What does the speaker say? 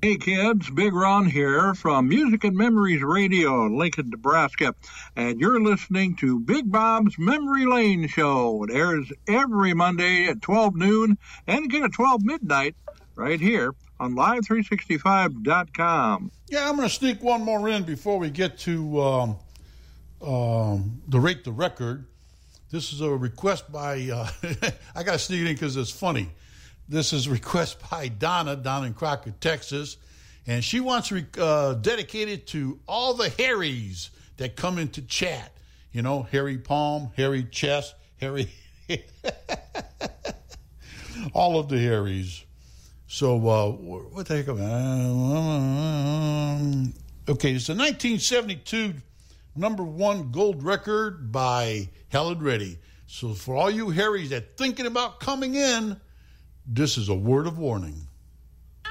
Hey kids, Big Ron here from Music and Memories Radio in Lincoln, Nebraska, and you're listening to Big Bob's Memory Lane Show. It airs every Monday at 12 noon and again at 12 midnight right here on Live365.com. Yeah, I'm going to sneak one more in before we get to the Rate the Record. This is a request by, I got to sneak it in because it's funny. This is a request by Donna down in Crocker, Texas. And she wants to dedicate it to all the Harrys that come into chat. You know, Harry Palm, Harry Chess, Harry... all of the Harrys. So, what the heck? Okay, it's a 1972 #1 gold record by Helen Reddy. So for all you Harrys that thinking about coming in, this is a word of warning.